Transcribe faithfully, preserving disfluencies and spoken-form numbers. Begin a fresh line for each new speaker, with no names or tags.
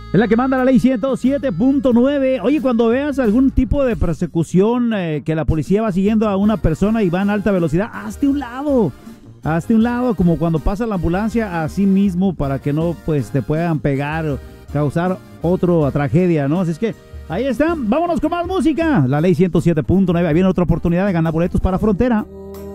Es la que manda la ley ciento siete punto nueve. Oye, cuando veas algún tipo de persecución, eh, que la policía va siguiendo a una persona y va en alta velocidad, hazte un lado. Hazte un lado, como cuando pasa la ambulancia, así mismo, para que no pues te puedan pegar o causar otra tragedia, ¿no? Así es que ahí están. Vámonos con más música. La ley ciento siete punto nueve. Ahí viene otra oportunidad de ganar boletos para Frontera.